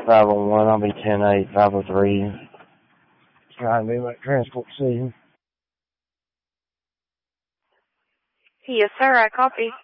501, I'll be 10-8, 503. Trying to be my transport decision. Yes, sir, I copy.